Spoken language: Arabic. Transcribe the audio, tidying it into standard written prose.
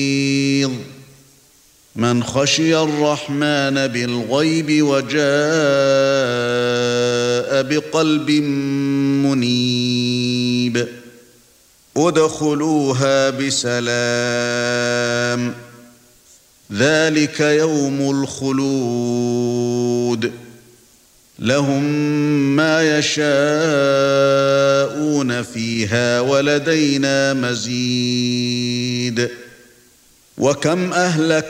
من خشي الرحمن بالغيب وجاء بقلب منيب ادخلوها بسلام ذلك يوم الخلود لهم ما يشاءون فيها ولدينا مزيد وكم أهلكنا